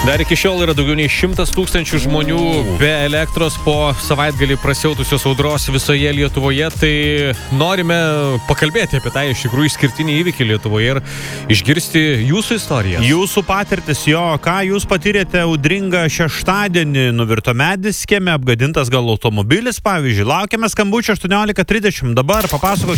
Dar iki šiol yra daugiau nei 100 000 žmonių be elektros po savaitgalį prasiautusios audros visoje Lietuvoje. Tai norime pakalbėti apie tą iš tikrųjų išskirtinį įvykį Lietuvoje ir išgirsti jūsų istoriją. Jūsų patirtis, ką jūs patyrėte audringą šeštadienį, nuvirto medis kieme, apgadintas gal automobilis, pavyzdžiui. Laukiame skambučio 18:30. Dabar papasakok.